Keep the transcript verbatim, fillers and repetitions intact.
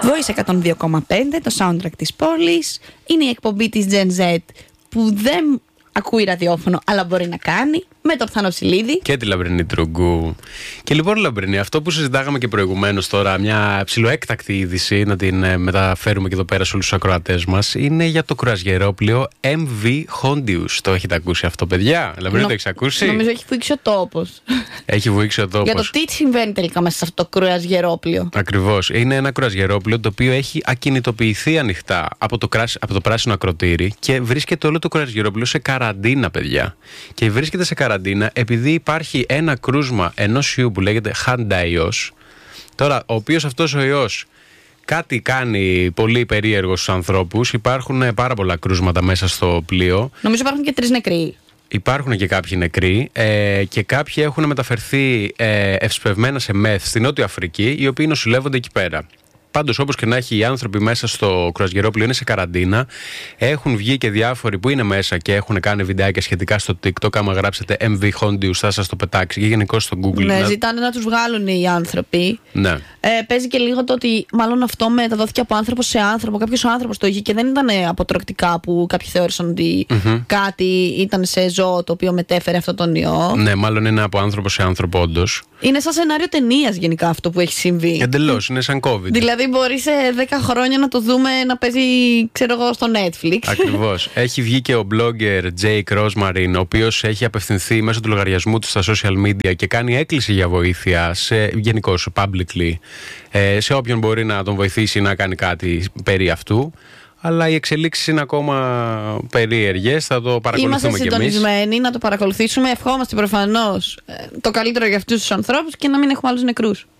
Voice εκατόν δύο κόμμα πέντε, το soundtrack της πόλης. Είναι η εκπομπή της Gen Z που δεν ακούει ραδιόφωνο, αλλά μπορεί να κάνει, με το Φθανοσιλίδη και τη Λαμπρινή Τρουγκού. Και λοιπόν, Λαμπρινή, αυτό που συζητάγαμε και προηγουμένως τώρα, μια ψιλοέκτακτη είδηση, να την ε, μεταφέρουμε και εδώ πέρα σε όλους τους ακροατές μας, είναι για το κρουαζιερόπλοιο εμ βι Hondius. Το έχετε ακούσει αυτό, παιδιά? Λαμπρινή, Νο, το έχεις ακούσει? Νομίζω έχει βουήξει ο τόπος. Έχει βουήξει ο τόπος. Για το τι συμβαίνει τελικά μέσα σε αυτό το κρουαζιερόπλοιο. Ακριβώς. Είναι ένα κρουαζιερόπλοιο το οποίο έχει ακινητοποιηθεί ανοιχτά από το, κράσι, από το πράσινο ακροτήρι και βρίσκεται όλο το κρουαζιερόπλοιο σε καραντίνα, παιδιά. Και βρίσκεται σε καραντίνα επειδή υπάρχει ένα κρούσμα ενός ιού που λέγεται Handios. Τώρα, ο οποίος αυτός ο ιός κάτι κάνει πολύ περίεργο στους ανθρώπους. Υπάρχουν πάρα πολλά κρούσματα μέσα στο πλοίο. Νομίζω υπάρχουν και τρεις νεκροί. Υπάρχουν και κάποιοι νεκροί ε, και κάποιοι έχουν μεταφερθεί ε, ευσπευμένα σε μεθ στη Νότια Αφρική, οι οποίοι νοσηλεύονται εκεί πέρα. Πάντως, όπως και να έχει, οι άνθρωποι μέσα στο κρουαζιερόπλοιο είναι σε καραντίνα. Έχουν βγει και διάφοροι που είναι μέσα και έχουν κάνει βιντεάκια σχετικά στο TikTok. Άμα γράψετε εμ βι Hondius, θα σας το πετάξει, και γενικώς στο Google. Ναι, να... ζητάνε να τους βγάλουν οι άνθρωποι. Ναι. Ε, παίζει και λίγο το ότι μάλλον αυτό μεταδόθηκε από άνθρωπο σε άνθρωπο. Κάποιος άνθρωπος το είχε και δεν ήταν αποτρακτικά που κάποιοι θεώρησαν ότι mm-hmm. κάτι ήταν σε ζώο το οποίο μετέφερε αυτό τον ιό. Ναι, μάλλον είναι από άνθρωπο σε άνθρωπο, όντως. Είναι σαν σενάριο ταινίας γενικά αυτό που έχει συμβεί. Εντελώς, είναι σαν COVID. Δηλαδή, μπορεί σε δέκα χρόνια να το δούμε να παίζει, ξέρω εγώ, στο Netflix. Ακριβώς. Έχει βγει και ο blogger Jake Rosmarin, ο οποίος έχει απευθυνθεί μέσω του λογαριασμού του στα social media και κάνει έκκληση για βοήθεια σε, γενικώς, publicly, ε, σε όποιον μπορεί να τον βοηθήσει να κάνει κάτι περί αυτού. Αλλά οι εξελίξεις είναι ακόμα περίεργες. Θα το παρακολουθούμε κι εμείς. Είμαστε συντονισμένοι να το παρακολουθήσουμε. Ευχόμαστε προφανώς το καλύτερο για αυτούς τους ανθρώπους και να μην έχουμε άλλους νεκρούς.